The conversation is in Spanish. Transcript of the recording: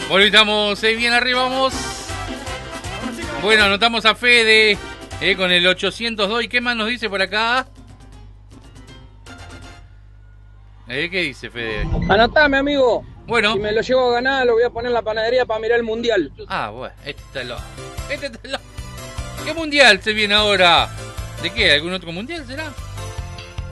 Bueno, estamos bien arriba, vamos. Bueno, anotamos a Fede con el 802. ¿Y qué más nos dice por acá? ¿Qué dice Fede? Anotame, amigo. Bueno. Si me lo llevo a ganar, lo voy a poner en la panadería para mirar el mundial. Ah, bueno, este está lo. ¿Qué mundial se viene ahora? ¿De qué? ¿Algún otro mundial será?